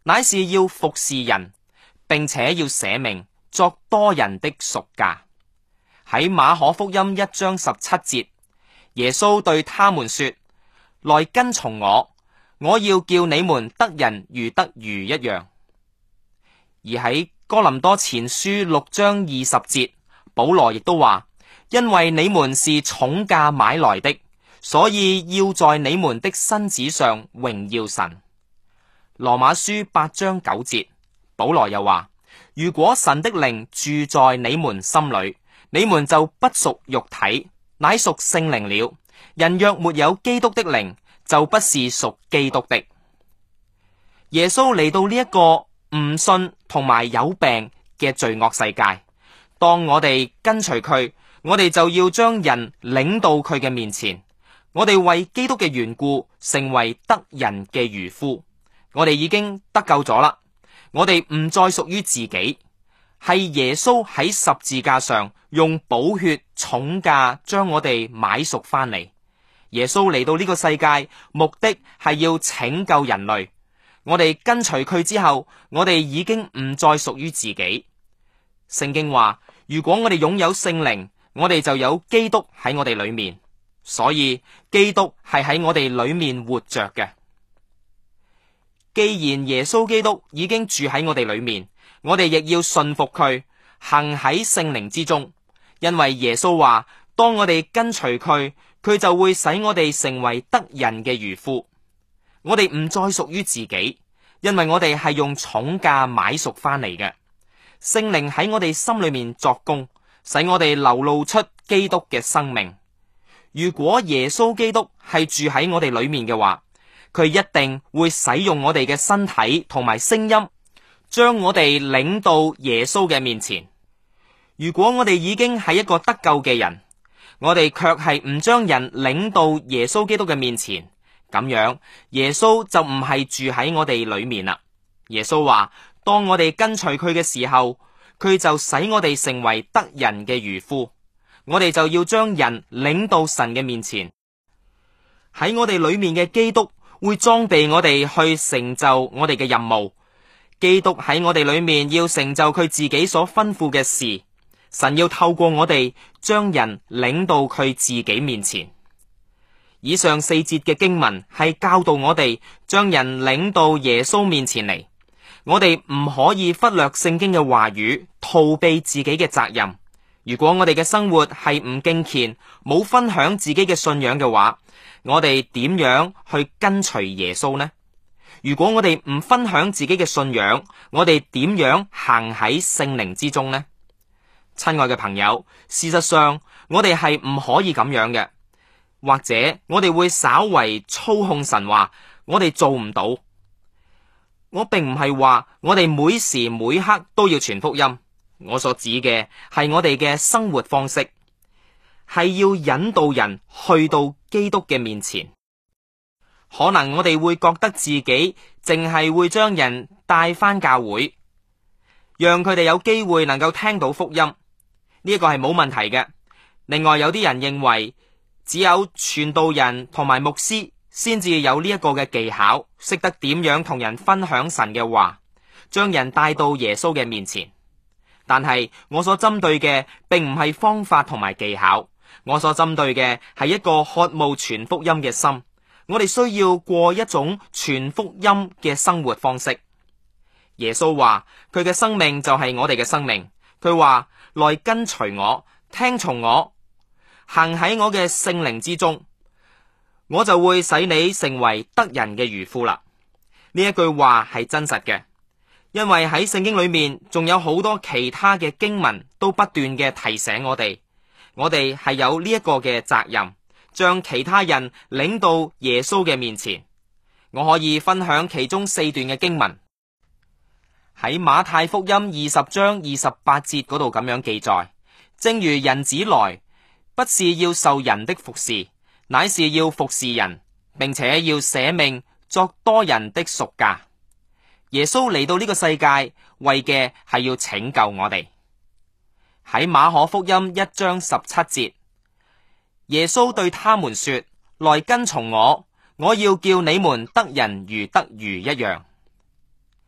乃是要服侍人，並且要捨命作多人的贖價。喺馬可福音1章17節，耶穌對他們說：來跟從我，我要叫你們得人如得魚一樣。而喺哥林多前書6章20節，保羅亦都話：因為你們是重價買來的，所以要在你們的身子上榮耀神。羅馬書8章9節，保羅又話：如果神的靈住在你們心裏，你們就不屬肉體，乃屬聖靈了。人若沒有基督的靈，就不是屬基督的。耶穌嚟到呢一個唔信同埋有病嘅罪惡世界，當我哋跟隨佢，我哋就要將人領到佢嘅面前。我哋為基督嘅緣故，成為得人嘅漁夫。我哋已經得救咗啦，我哋唔再屬於自己，係耶穌喺十字架上用寶血重價將我哋買贖翻嚟。耶穌嚟到呢個世界，目的係要拯救人類。我哋跟隨佢之後，我哋已經唔再屬於自己。聖經話，如果我哋擁有聖靈，我哋就有基督喺我哋裏面，所以基督係喺我哋裏面活着嘅。既然耶穌基督已經住喺我哋裏面，我哋亦要信服佢，行喺聖靈之中。因為耶穌話，當我哋跟隨佢，佢就會使我哋成為得人嘅漁夫。我哋唔再屬於自己，因為我哋係用重價買贖翻嚟嘅。聖靈喺我哋心裏面作工，使我哋流露出基督嘅生命。如果耶穌基督係住喺我哋裏面嘅話，佢一定會使用我哋嘅身體同埋聲音，將我哋領到耶穌嘅面前。如果我哋已經係一個得救嘅人，我哋卻係唔將人領到耶穌基督嘅面前，咁樣耶穌就唔係住喺我哋裏面啦。耶穌話，當我哋跟隨佢嘅時候，佢就使我哋成為得人嘅漁夫。我哋就要將人領到神嘅面前。喺我哋裏面嘅基督會裝備我哋去成就我哋嘅任務。基督喺我哋裏面要成就佢自己所吩咐嘅事。神要透過我哋將人領到佢自己面前。以上4節嘅經文係教導我哋將人領到耶穌面前嚟。我哋唔可以忽略聖經嘅話語，逃避自己嘅責任。如果我哋嘅生活係唔敬虔，冇分享自己嘅信仰嘅話，我哋點樣去跟隨耶穌呢？如果我哋唔分享自己嘅信仰，我哋點樣行喺聖靈之中呢？親愛嘅朋友，事實上我哋係唔可以咁樣嘅，或者我哋會稍為操控神話，我哋做唔到。我並唔係話我哋每時每刻都要傳福音，我所指嘅係我哋嘅生活方式，係要引導人去到基督嘅面前。可能我哋會覺得自己淨係會將人帶返教會，讓佢哋有機會能夠聽到福音。呢個係冇問題嘅。另外有啲人認為只有傳道人同埋牧師先至有呢一個嘅技巧，識得點樣同人分享神嘅話，將人帶到耶穌嘅面前。但係我所針對嘅並唔係方法同埋技巧，我所針對嘅係一個渴慕傳福音嘅心。我哋需要過一種傳福音嘅生活方式。耶穌話佢嘅生命就係我哋嘅生命。佢話，來跟隨我，聽從我，行喺我嘅聖靈之中，我就會使你成為得人嘅漁夫啦。呢一句話係真實嘅，因為喺聖經裏面仲有好多其他嘅經文都不斷嘅提醒我哋係有呢一個嘅責任，將其他人領到耶穌嘅面前。我可以分享其中4段嘅經文。喺馬太福音20章28節嗰度咁樣記載，正如人子來，不是要受人的服侍，乃是要服侍人，並且要捨命作多人的贖價。耶穌嚟到呢個世界，為嘅係要拯救我哋。喺馬可福音1章17節，耶穌對他們說：來跟從我，我要叫你們得人如得魚一樣。